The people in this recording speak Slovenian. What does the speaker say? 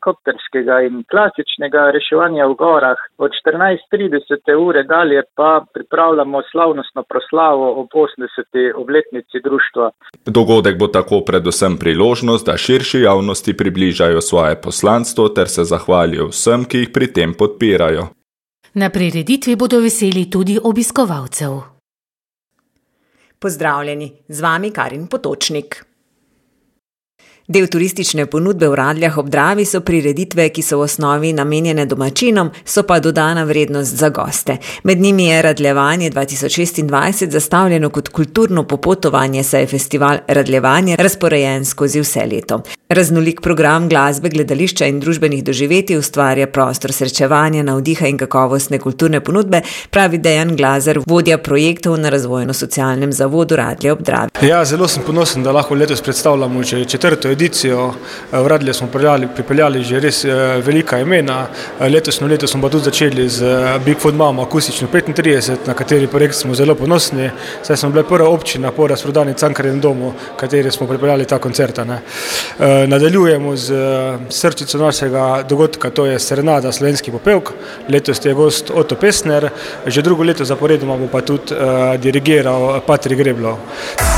helikopterskega in klasičnega reševanja v gorah. Od 14:30 ure dalje pa pripravljamo slavnostno proslavo ob 80. obletnici društva. Dogodek bo tako predvsem priložnost, da širši javnosti približajo svoje poslanstvo ter se zahvalijo vsem, ki jih pri tem podpirajo. Na prireditvi bodo veseli tudi obiskovalcev. Pozdravljeni, z vami Karin Potočnik. Del turistične ponudbe v Radljah ob Dravi so prireditve, ki so v osnovi namenjene domačinom, so pa dodana vrednost za goste. Med njimi je Radljevanje 2026 zastavljeno kot kulturno popotovanje, saj je festival Radljevanje razporejen skozi vse leto. Raznolik program glasbe, gledališča in družbenih doživetij ustvarja prostor srečevanja, navdiha in kakovostne kulturne ponudbe, pravi Dejan Glazer, vodja projektov na Razvojno-socialnem zavodu Radlje ob Dravi. Ja, zelo sem ponosen, da lahko letos predstavljamo že 4. edicijo. V Radlje smo pripeljali že res velika imena. Letošnjo leto smo pa tudi začeli z Bigfoot Mama akustično 35, na kateri projekt smo zelo ponosni. Saj smo bili prva občina po razprodani Cankarjevem domu, kateri smo pripeljali ta koncert. Nadaljujemo z srčico našega dogodka, to je Serenada slovenskih popevk. Letos je gost Oto Pestner, že drugo leto zaporedoma bo pa tudi dirigiral Patrik Greblo.